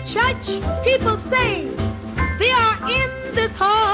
church people say they are in this hall.